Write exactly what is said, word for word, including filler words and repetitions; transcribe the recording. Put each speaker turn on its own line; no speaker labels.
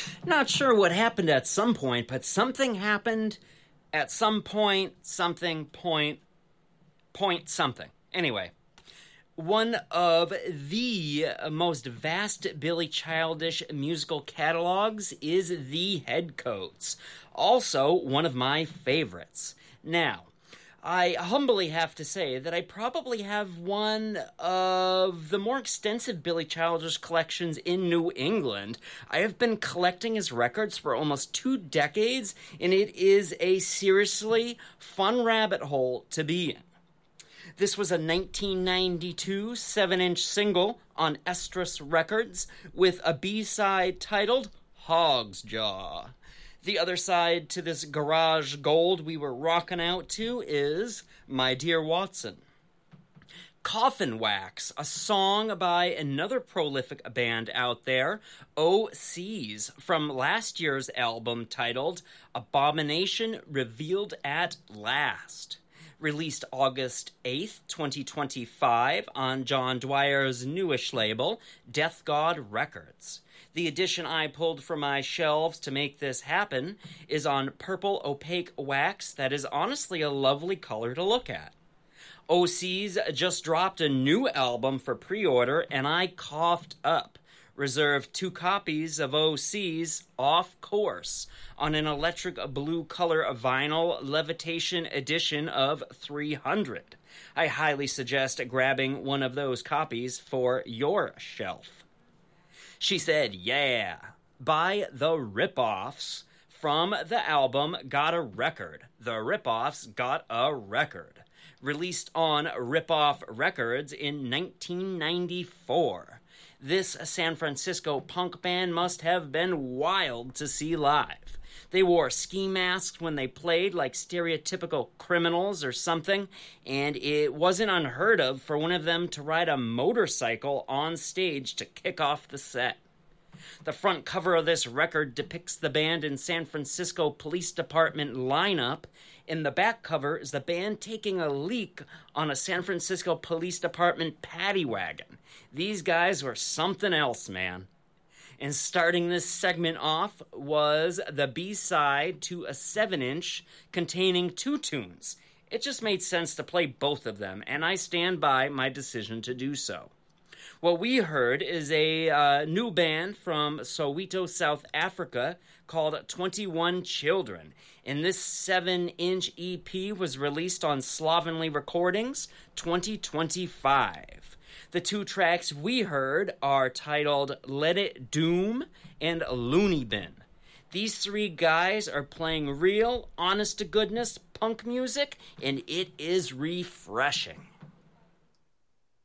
Not sure what happened at some point, but something happened at some point, something, point, point, something. Anyway, one of the most vast Billy Childish musical catalogs is The Headcoats, also one of my favorites. Now, I humbly have to say that I probably have one of the more extensive Billy Childish collections in New England. I have been collecting his records for almost two decades, and it is a seriously fun rabbit hole to be in. This was a nineteen ninety-two seven-inch single on Estrus Records with a B-side titled Hog's Jaw. The other side to this garage gold we were rocking out to is My Dear Watson. Coffin Wax, a song by another prolific band out there, O C's, from last year's album titled Abomination Revealed at Last. Released August eighth, twenty twenty-five on John Dwyer's newish label, Death God Records. The edition I pulled from my shelves to make this happen is on purple opaque wax that is honestly a lovely color to look at. O C's just dropped a new album for pre-order, and I coughed up. Reserved two copies of O C's Off Course on an electric blue color vinyl levitation edition of three hundred. I highly suggest grabbing one of those copies for your shelf. She Said Yeah by The Ripoffs from the album Got a Record. The Ripoffs Got a Record. Released on Ripoff Records in nineteen ninety-four. This San Francisco punk band must have been wild to see live. They wore ski masks when they played like stereotypical criminals or something, and it wasn't unheard of for one of them to ride a motorcycle on stage to kick off the set. The front cover of this record depicts the band in San Francisco Police Department lineup. In the back cover is the band taking a leak on a San Francisco Police Department paddy wagon. These guys were something else, man. And starting this segment off was the B-side to a seven-inch containing two tunes. It just made sense to play both of them, and I stand by my decision to do so. What we heard is a uh, new band from Soweto, South Africa, called twenty-one Children. And this seven-inch E P was released on Slovenly Recordings twenty twenty-five. The two tracks we heard are titled Let It Doom and Looney Bin. These three guys are playing real, honest-to-goodness punk music, and it is refreshing.